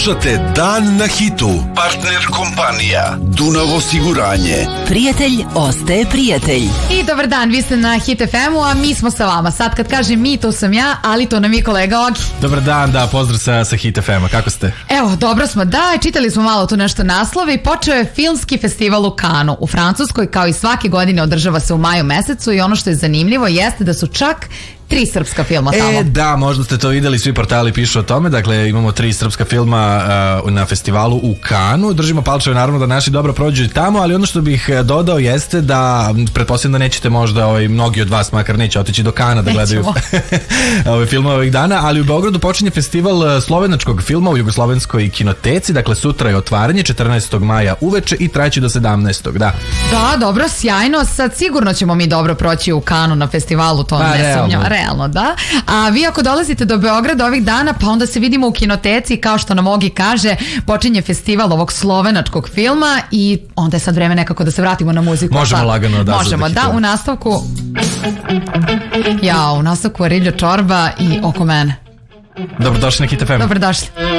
Slušate Dan na hitu. Partner kompanija Dunav osiguranje. Prijatelj ostaje prijatelj. I dobar dan, vi ste na Hit FM-u, a mi smo sa vama. Sad kad kažem mi, to sam ja, ali to nam je kolega Ogi. Dobar dan, da, pozdrav sa Hit FM-a, kako ste? Evo, dobro smo, da, čitali smo malo tu nešto naslove i počeo je filmski festival u Kanu. U Francuskoj, kao i svake godine, održava se u maju mesecu i ono što je zanimljivo jeste da su čak 3 srpska filma tamo. Da, možda ste to videli, svi portali pišu o tome, dakle imamo 3 srpska filma na festivalu u Kanu, držimo palčeve naravno da naši dobro prođu i tamo, ali ono što bih dodao jeste da, pretpostavljam da nećete možda, mnogi od vas makar neće otići do Kana da gledaju ove filmove ovih dana, ali u Beogradu počinje festival slovenačkog filma u Jugoslovenskoj kinoteci, dakle sutra je otvaranje 14. maja uveče i trajeće do 17. Da, dobro, sjajno, sad sigurno ćemo mi dobro proći u Kanu na festivalu, to ne sumnjam. Realno, da. A vi ako dolazite do Beograda ovih dana, pa onda se vidimo u kinoteci, kao što nam Ogi kaže, počinje festival ovog slovenačkog filma i onda je sad vreme nekako da se vratimo na muziku. Možemo lagano da. Možemo, da, u nastavku Ariljo Čorba i Oko mene. Dobrodošli na Hit FM. Dobrodošli.